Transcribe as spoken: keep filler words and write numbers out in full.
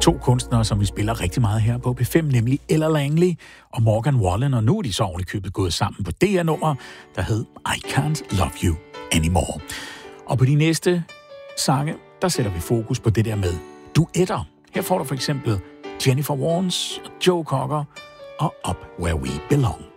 To kunstnere, som vi spiller rigtig meget her på P fem, nemlig Ella Langley og Morgan Wallen, og nu er de så ovenikøbet gået sammen på det her nummer, der hed I Can't Love You Anymore. Og på de næste sange, der sætter vi fokus på det der med duetter. Her får du for eksempel Jennifer Warnes, Joe Cocker og Up Where We Belong.